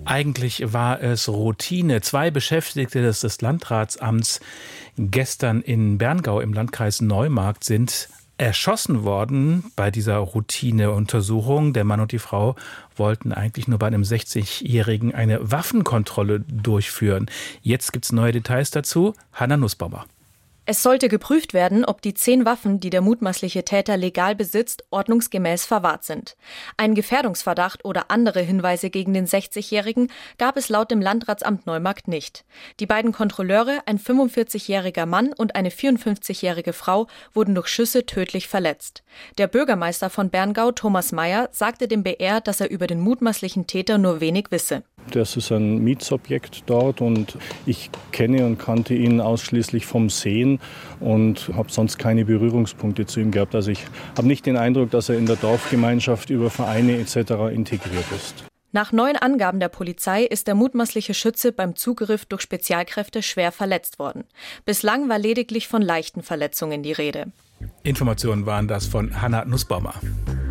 Eigentlich war es Routine. 2 Beschäftigte des Landratsamts gestern in Berngau im Landkreis Neumarkt sind erschossen worden bei dieser Routineuntersuchung. Der Mann und die Frau wollten eigentlich nur bei einem 60-Jährigen eine Waffenkontrolle durchführen. Jetzt gibt's neue Details dazu. Hanna Nussbaumer. Es sollte geprüft werden, ob die 10 Waffen, die der mutmaßliche Täter legal besitzt, ordnungsgemäß verwahrt sind. Einen Gefährdungsverdacht oder andere Hinweise gegen den 60-Jährigen gab es laut dem Landratsamt Neumarkt nicht. Die beiden Kontrolleure, ein 45-jähriger Mann und eine 54-jährige Frau, wurden durch Schüsse tödlich verletzt. Der Bürgermeister von Berngau, Thomas Mayer, sagte dem BR, dass er über den mutmaßlichen Täter nur wenig wisse. Das ist ein Mietsobjekt dort und ich kenne und kannte ihn ausschließlich vom Sehen und habe sonst keine Berührungspunkte zu ihm gehabt. Also ich habe nicht den Eindruck, dass er in der Dorfgemeinschaft über Vereine etc. integriert ist. Nach neuen Angaben der Polizei ist der mutmaßliche Schütze beim Zugriff durch Spezialkräfte schwer verletzt worden. Bislang war lediglich von leichten Verletzungen die Rede. Informationen waren das von Hanna Nussbaumer.